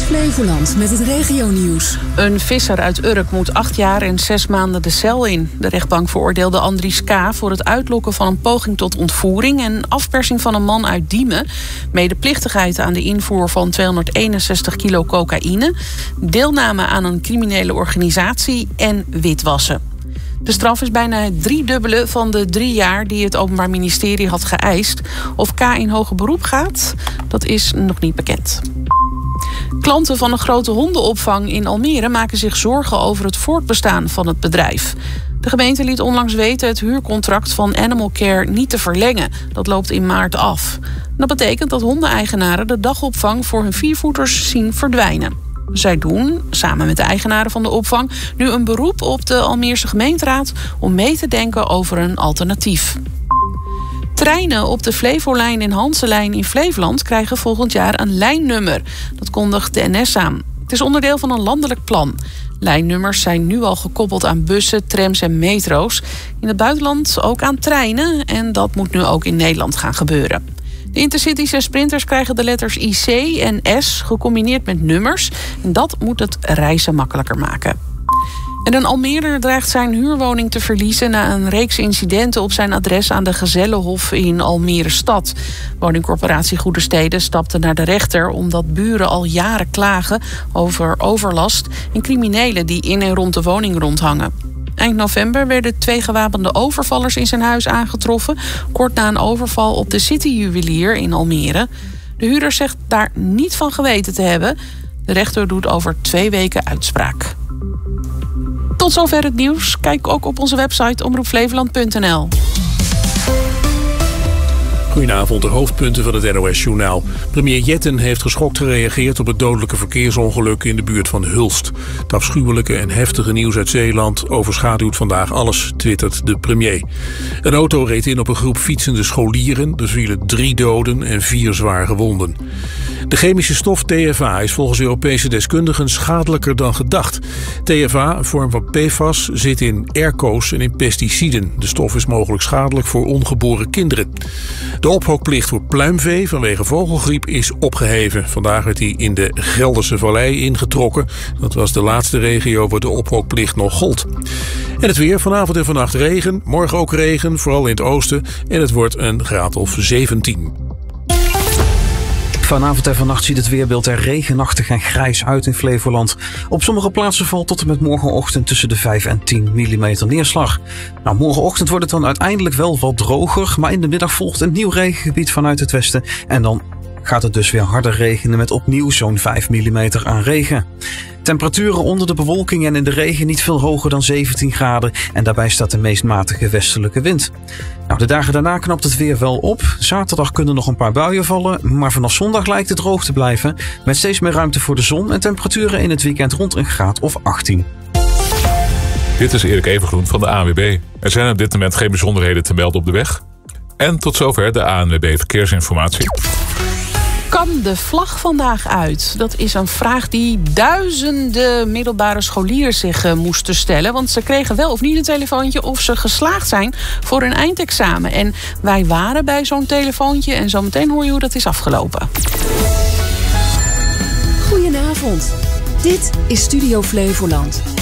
Flevoland met het regionieuws. Een visser uit Urk moet 8 jaar en 6 maanden de cel in. De rechtbank veroordeelde Andries K. voor het uitlokken van een poging tot ontvoering en afpersing van een man uit Diemen, medeplichtigheid aan de invoer van 261 kilo cocaïne, deelname aan een criminele organisatie en witwassen. De straf is bijna het driedubbele van de 3 jaar die het Openbaar Ministerie had geëist. Of K. in hoger beroep gaat, dat is nog niet bekend. Klanten van een grote hondenopvang in Almere maken zich zorgen over het voortbestaan van het bedrijf. De gemeente liet onlangs weten het huurcontract van Animal Care niet te verlengen. Dat loopt in maart af. Dat betekent dat hondeneigenaren de dagopvang voor hun viervoeters zien verdwijnen. Zij doen, samen met de eigenaren van de opvang, nu een beroep op de Almeerse gemeenteraad om mee te denken over een alternatief. Treinen op de Flevolijn en Hanselijn in Flevoland krijgen volgend jaar een lijnnummer. Dat kondigt de NS aan. Het is onderdeel van een landelijk plan. Lijnnummers zijn nu al gekoppeld aan bussen, trams en metro's. In het buitenland ook aan treinen en dat moet nu ook in Nederland gaan gebeuren. De intercities en sprinters krijgen de letters IC en S gecombineerd met nummers. En dat moet het reizen makkelijker maken. En een Almeerder dreigt zijn huurwoning te verliezen na een reeks incidenten op zijn adres aan de Gezellenhof in Almere stad. Woningcorporatie Goede Steden stapte naar de rechter omdat buren al jaren klagen over overlast en criminelen die in en rond de woning rondhangen. Eind november werden 2 gewapende overvallers in zijn huis aangetroffen, kort na een overval op de City Juwelier in Almere. De huurder zegt daar niet van geweten te hebben. De rechter doet over 2 weken uitspraak. Tot zover het nieuws. Kijk ook op onze website omroepflevoland.nl. Goedenavond, de hoofdpunten van het NOS-journaal. Premier Jetten heeft geschokt gereageerd op het dodelijke verkeersongeluk in de buurt van Hulst. Het afschuwelijke en heftige nieuws uit Zeeland overschaduwt vandaag alles, twittert de premier. Een auto reed in op een groep fietsende scholieren. Er vielen 3 doden en 4 zwaar gewonden. De chemische stof TFA is volgens Europese deskundigen schadelijker dan gedacht. TFA, een vorm van PFAS, zit in airco's en in pesticiden. De stof is mogelijk schadelijk voor ongeboren kinderen. De ophookplicht voor pluimvee vanwege vogelgriep is opgeheven. Vandaag werd die in de Gelderse Vallei ingetrokken. Dat was de laatste regio waar de ophookplicht nog gold. En het weer, vanavond en vannacht regen. Morgen ook regen, vooral in het oosten. En het wordt een graad of 17. Vanavond en vannacht ziet het weerbeeld er regenachtig en grijs uit in Flevoland. Op sommige plaatsen valt tot en met morgenochtend tussen de 5 en 10 mm neerslag. Nou, morgenochtend wordt het dan uiteindelijk wel wat droger, maar in de middag volgt een nieuw regengebied vanuit het westen. En dan gaat het dus weer harder regenen met opnieuw zo'n 5 mm aan regen. Temperaturen onder de bewolking en in de regen niet veel hoger dan 17 graden en daarbij staat de meest matige westelijke wind. Nou, de dagen daarna knapt het weer wel op. Zaterdag kunnen nog een paar buien vallen, maar vanaf zondag lijkt het droog te blijven met steeds meer ruimte voor de zon en temperaturen in het weekend rond een graad of 18. Dit is Erik Evengroen van de ANWB. Er zijn op dit moment geen bijzonderheden te melden op de weg. En tot zover de ANWB Verkeersinformatie. Kan de vlag vandaag uit? Dat is een vraag die duizenden middelbare scholieren zich moesten stellen. Want ze kregen wel of niet een telefoontje of ze geslaagd zijn voor hun eindexamen. En wij waren bij zo'n telefoontje en zometeen hoor je hoe dat is afgelopen. Goedenavond. Dit is Studio Flevoland.